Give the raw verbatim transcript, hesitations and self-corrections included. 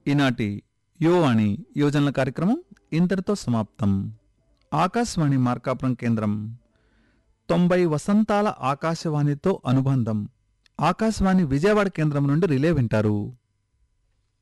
ఈనాటి యువవాణి యువజనుల కార్యక్రమం ఇంతటితో సమాప్తం. ఆకాశవాణి మార్కాపురం కేంద్రం. తొంభై వసంతాల ఆకాశవాణితో అనుబంధం. ఆకాశవాణి విజయవాడ కేంద్రం నుండి రిలే వింటారు.